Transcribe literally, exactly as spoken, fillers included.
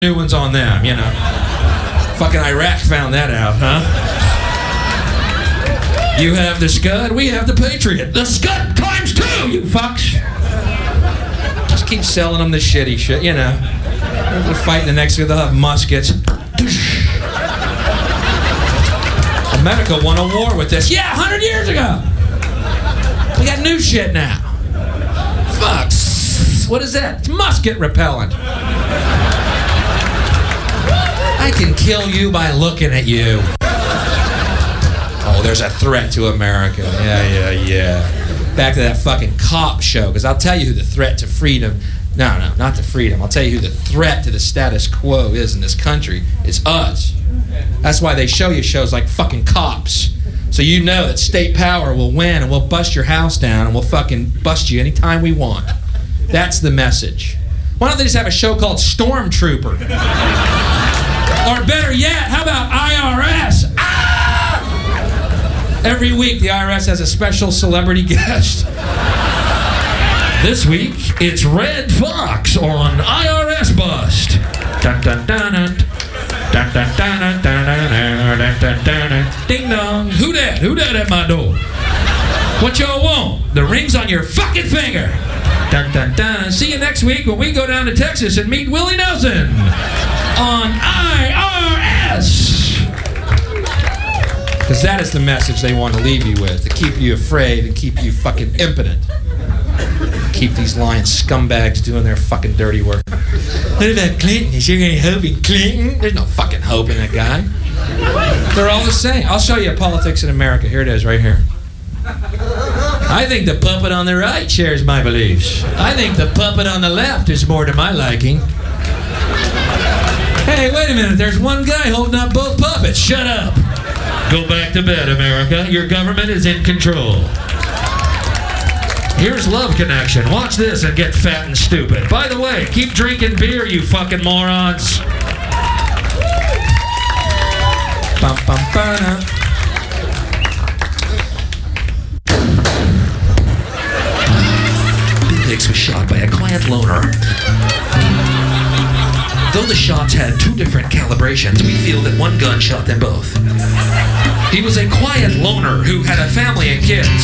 new ones on them, you know. Fucking Iraq found that out, huh? You have the Scud, we have the Patriot. The Scud times two, you fucks. Just keep selling them the shitty shit, you know. They're fighting the next, they'll have muskets. America won a war with this. Yeah, a hundred years ago. We got new shit now. Fuck. What is that? It's musket repellent. I can kill you by looking at you. Oh, there's a threat to America. Yeah, yeah, yeah. Back to that fucking cop show, because I'll tell you who the threat to freedom, no, no, not to freedom. I'll tell you who the threat to the status quo is in this country. It's us. That's why they show you shows like fucking Cops. So you know that state power will win and we'll bust your house down and we'll fucking bust you anytime we want. That's the message. Why don't they just have a show called Stormtrooper? Or better yet, how about I R S? Ah! Every week the I R S has a special celebrity guest. This week, it's Red Fox on I R S Bust. Dun, dun, dun, dun. Dun, dun, dun, dun, dun, dun, dun, dun, dun. Ding dong. Who that? Who that at my door? What y'all want? The ring's on your fucking finger. Dun, dun, dun. See you next week when we go down to Texas and meet Willie Nelson on I R S. Because that is the message they want to leave you with, to keep you afraid and keep you fucking impotent. Keep these lying scumbags doing their fucking dirty work. What about Clinton? Is there any hope in Clinton? There's no fucking hope in that guy. They're all the same. I'll show you politics in America. Here it is, right here. I think the puppet on the right shares my beliefs. I think the puppet on the left is more to my liking. Hey, wait a minute. There's one guy holding up both puppets. Shut up. Go back to bed, America. Your government is in control. Here's Love Connection. Watch this and get fat and stupid. By the way, keep drinking beer, you fucking morons. Bum, bum, ba-da. Bill Hicks was shot by a quiet loner. Though the shots had two different calibrations, we feel that one gun shot them both. He was a quiet loner who had a family and kids.